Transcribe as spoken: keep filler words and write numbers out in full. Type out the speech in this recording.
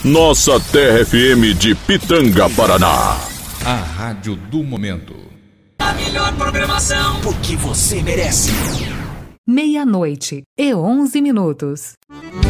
Nossa Terra F M de Pitanga, Paraná. A rádio do momento. A melhor programação, o que você merece. Meia-noite e onze minutos.